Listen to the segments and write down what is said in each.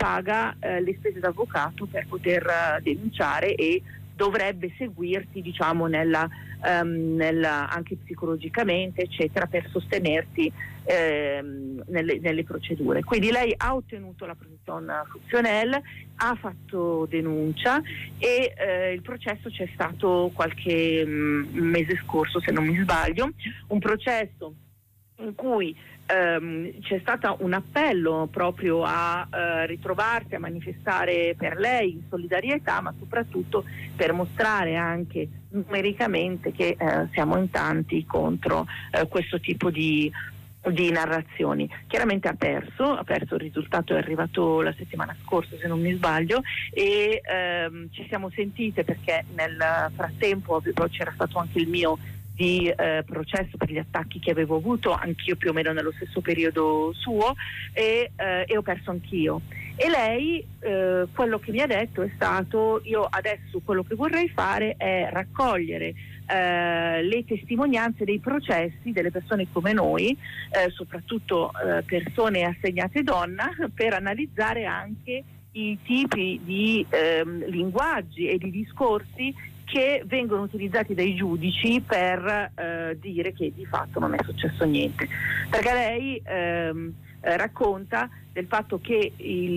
paga le spese d'avvocato per poter denunciare, e dovrebbe seguirti, diciamo, anche psicologicamente, eccetera, per sostenerti nelle procedure. Quindi lei ha ottenuto la protezione funzionale, ha fatto denuncia, e il processo c'è stato qualche mese scorso, se non mi sbaglio, un processo in cui c'è stato un appello proprio a ritrovarsi, a manifestare per lei in solidarietà, ma soprattutto per mostrare anche numericamente che siamo in tanti contro questo tipo di narrazioni. Chiaramente ha perso, il risultato è arrivato la settimana scorsa, se non mi sbaglio, e ci siamo sentite perché nel frattempo c'era stato anche il mio di processo per gli attacchi che avevo avuto, anch'io più o meno nello stesso periodo suo, e ho perso anch'io. E lei quello che mi ha detto è stato: io adesso quello che vorrei fare è raccogliere le testimonianze dei processi delle persone come noi, soprattutto persone assegnate donna, per analizzare anche i tipi di linguaggi e di discorsi che vengono utilizzati dai giudici per dire che di fatto non è successo niente. Perché lei racconta del fatto che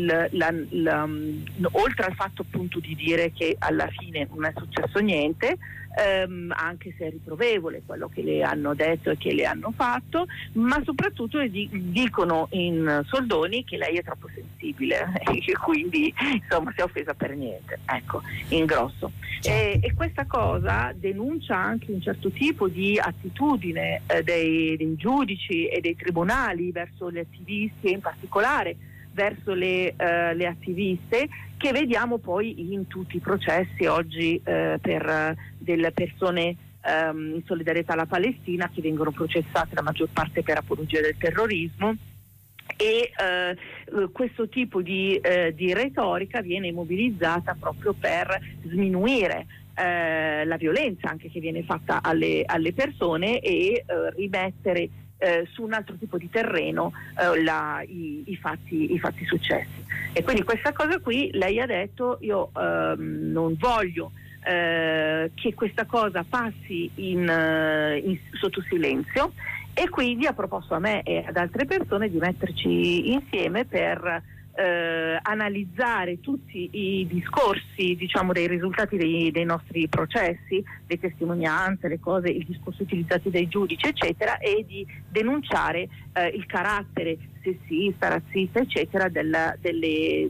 oltre al fatto appunto di dire che alla fine non è successo niente, anche se è riprovevole quello che le hanno detto e che le hanno fatto, ma soprattutto dicono in soldoni che lei è troppo sensibile e quindi insomma si è offesa per niente, ecco, in grosso. E questa cosa denuncia anche un certo tipo di attitudine dei giudici e dei tribunali verso gli attivisti, e in particolare verso le attiviste, che vediamo poi in tutti i processi oggi per delle persone in solidarietà alla Palestina, che vengono processate la maggior parte per apologia del terrorismo, e questo tipo di retorica viene mobilizzata proprio per sminuire la violenza anche che viene fatta alle persone, e rimettere su un altro tipo di terreno i fatti successi. E quindi questa cosa qui, lei ha detto: io non voglio che questa cosa passi sotto silenzio, e quindi ha proposto a me e ad altre persone di metterci insieme per analizzare tutti i discorsi, diciamo, dei risultati dei nostri processi, le testimonianze, le cose, i discorsi utilizzati dai giudici, eccetera, e di denunciare il carattere sessista, razzista, eccetera, delle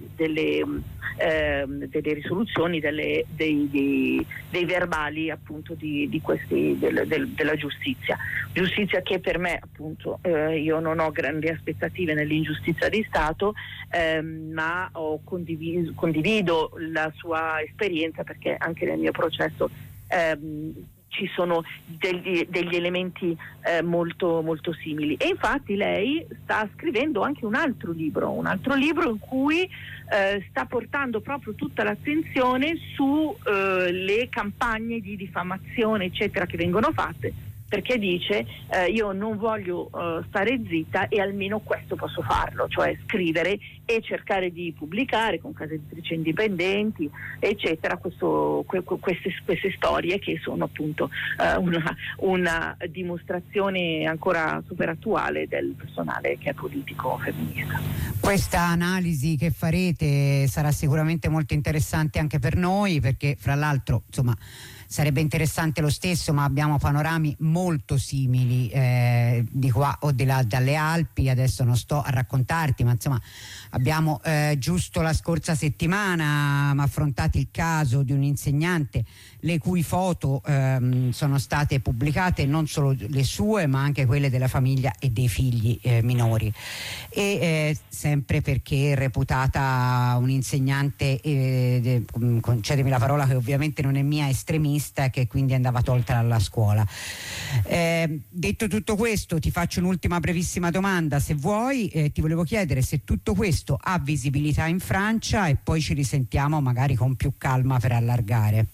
risoluzioni, dei verbali appunto di questi della giustizia che per me appunto io non ho grandi aspettative nell'ingiustizia di Stato, ma condivido la sua esperienza, perché anche nel mio processo ci sono degli elementi molto, molto simili. E infatti lei sta scrivendo anche un altro libro in cui sta portando proprio tutta l'attenzione su le campagne di diffamazione, eccetera, che vengono fatte, perché dice io non voglio stare zitta, e almeno questo posso farlo, cioè scrivere e cercare di pubblicare con case editrici indipendenti, eccetera, queste storie che sono appunto una dimostrazione ancora super attuale del personale che è politico femminista. Questa analisi che farete sarà sicuramente molto interessante anche per noi, perché fra l'altro insomma sarebbe interessante lo stesso, ma abbiamo panorami molto simili di qua o di là dalle Alpi. Adesso non sto a raccontarti, ma insomma abbiamo giusto la scorsa settimana affrontato il caso di un insegnante le cui foto sono state pubblicate, non solo le sue ma anche quelle della famiglia e dei figli minori, e sempre perché è reputata un'insegnante, concedemi la parola che ovviamente non è mia, estremista, che quindi andava tolta dalla scuola. Detto tutto questo, ti faccio un'ultima brevissima domanda, se vuoi. Ti volevo chiedere se tutto questo ha visibilità in Francia, e poi ci risentiamo magari con più calma per allargare.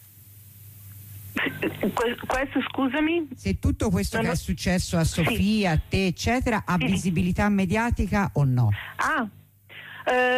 Questo, scusami? Se tutto questo che è successo a Sofia, a te, eccetera, ha visibilità mediatica o no?